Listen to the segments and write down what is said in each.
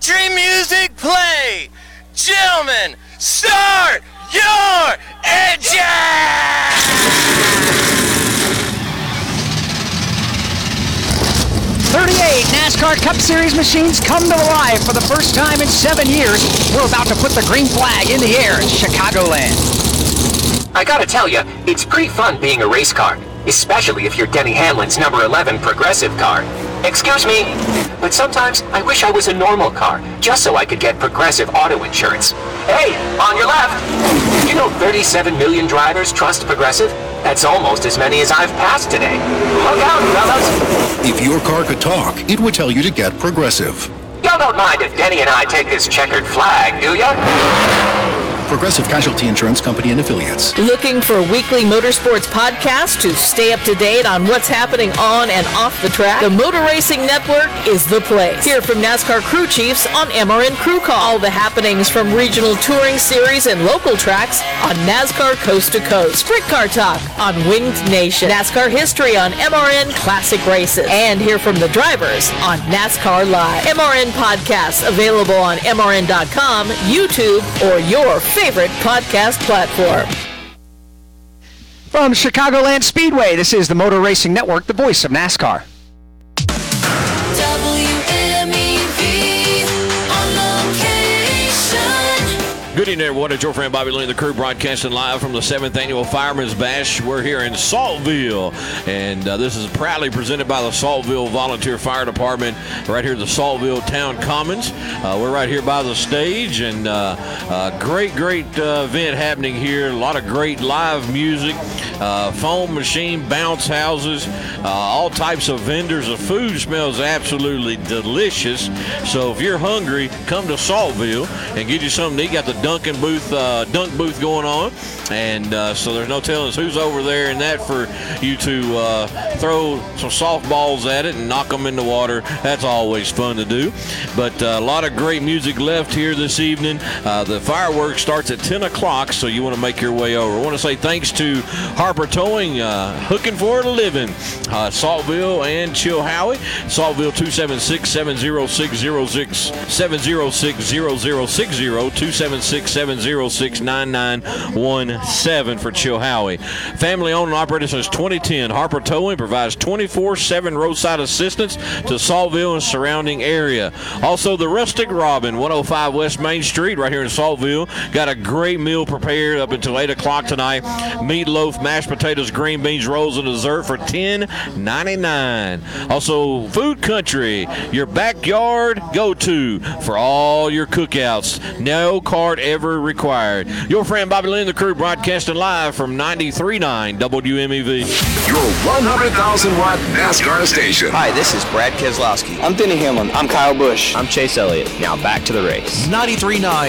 country music play. Gentlemen, start your engine! 38 NASCAR Cup Series machines come to life for the first time in 7 years. We're about to put the green flag in the air in Chicagoland. I gotta tell you, it's pretty fun being a race car, especially if you're Denny Hamlin's number 11 Progressive car. Excuse me, but sometimes I wish I was a normal car, just so I could get Progressive auto insurance. Hey, on your left! You know 37 million drivers trust Progressive? That's almost as many as I've passed today. Look out, fellas! If your car could talk, it would tell you to get Progressive. Y'all don't mind if Denny and I take this checkered flag, do ya? Progressive Casualty Insurance Company and Affiliates. Looking for a weekly motorsports podcast to stay up to date on what's happening on and off the track? The Motor Racing Network is the place. Hear from NASCAR crew chiefs on MRN Crew Call. All the happenings from regional touring series and local tracks on NASCAR Coast to Coast. Sprint Car Talk on Winged Nation. NASCAR history on MRN Classic Races. And hear from the drivers on NASCAR Live. MRN podcasts available on MRN.com, YouTube, or your favorite podcast platform. From Chicagoland Speedway, this is the Motor Racing Network, the voice of NASCAR. Good evening, everyone. It's your friend Bobby Lane, the crew, broadcasting live from the 7th Annual Fireman's Bash. We're here in Saltville, and this is proudly presented by the Saltville Volunteer Fire Department, right here at the Saltville Town Commons. We're right here by the stage, and great event happening here. A lot of great live music, foam machine, bounce houses, all types of vendors. The food smells absolutely delicious. So if you're hungry, come to Saltville and get you something to eat. Got the dunk booth going on, and so there's no telling us who's over there and that for you to throw some softballs at it and knock them in the water. That's always fun to do. But a lot of great music left here this evening. The fireworks starts at 10 o'clock, so you want to make your way over. I want to say thanks to Harper Towing, hooking for a living, Saltville and Chilhowie. Saltville 276-706-0060, 276-706-9917 for Chilhowie. Family owned and operated since 2010. Harper Towing provides 24/7 roadside assistance to Saltville and surrounding area. Also, the Rustic Robin, 105 West Main Street, right here in Saltville. Got a great meal prepared up until 8 o'clock tonight. Meatloaf, mashed potatoes, green beans, rolls, and dessert for $10.99. Also, Food Country, your backyard go-to for all your cookouts. No card ever required. Your friend Bobby Lynn, the crew, broadcasting live from 93.9 WMEV. Your 100,000-watt NASCAR station. Hi, this is Brad Keselowski. I'm Denny Hamlin. I'm Kyle Busch. I'm Chase Elliott. Now back to the race. 93.9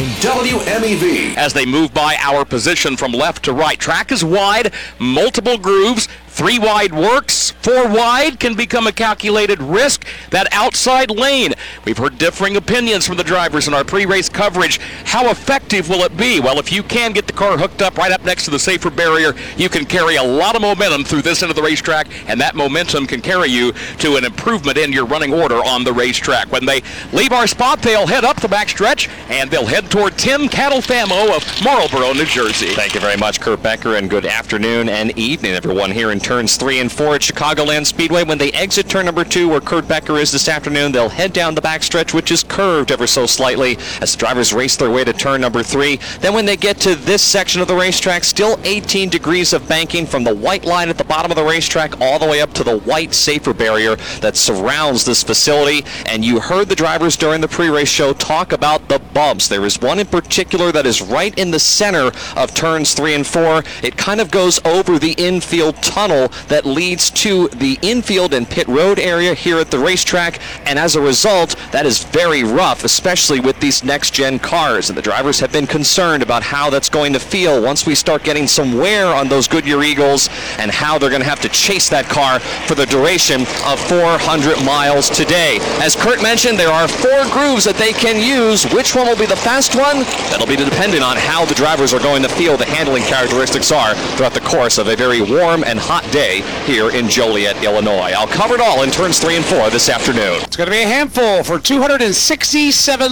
WMEV. As they move by our position from left to right, track is wide, multiple grooves. 3 wide works, 4 wide can become a calculated risk. That outside lane, we've heard differing opinions from the drivers in our pre-race coverage. How effective will it be? Well, if you can get the car hooked up right up next to the safer barrier, you can carry a lot of momentum through this end of the racetrack, and that momentum can carry you to an improvement in your running order on the racetrack. When they leave our spot, they'll head up the backstretch, and they'll head toward Tim Catalfamo of Marlboro, New Jersey. Thank you very much, Kurt Becker, and good afternoon and evening, everyone, here in turns 3 and 4 at Chicagoland Speedway. When they exit turn number 2, where Kurt Becker is this afternoon, they'll head down the backstretch, which is curved ever so slightly as the drivers race their way to turn number 3. Then when they get to this section of the racetrack, still 18 degrees of banking from the white line at the bottom of the racetrack all the way up to the white safer barrier that surrounds this facility. And you heard the drivers during the pre-race show talk about the bumps. There is one in particular that is right in the center of turns 3 and 4. It kind of goes over the infield tunnel that leads to the infield and pit road area here at the racetrack, and as a result, that is very rough, especially with these next-gen cars, and the drivers have been concerned about how that's going to feel once we start getting some wear on those Goodyear Eagles and how they're going to have to chase that car for the duration of 400 miles today. As Kurt mentioned, there are 4 grooves that they can use. Which one will be the fast one? That'll be dependent on how the drivers are going to feel the handling characteristics are throughout the course of a very warm and hot day here in Joliet, Illinois. I'll cover it all in turns 3 and 4 this afternoon. It's going to be a handful for 267